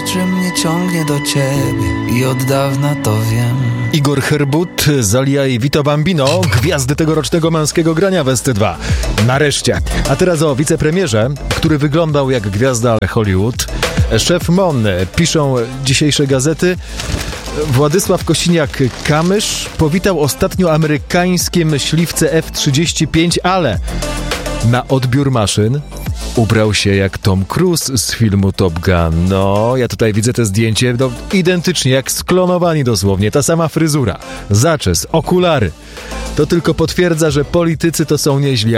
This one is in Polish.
że mnie ciągnie do ciebie i od dawna to wiem. Igor Herbut, Zalia i Vito Bambino, gwiazdy tegorocznego męskiego grania w ST2. Nareszcie. A teraz o wicepremierze, który wyglądał jak gwiazda Hollywood. Szef MON, piszą dzisiejsze gazety. Władysław Kosiniak-Kamysz powitał ostatnio amerykańskie myśliwce F-35, ale na odbiór maszyn ubrał się jak Tom Cruise z filmu Top Gun. No, ja tutaj widzę te zdjęcie, no, identycznie, jak sklonowani dosłownie. Ta sama fryzura, zaczes, okulary. To tylko potwierdza, że politycy to są nieźli.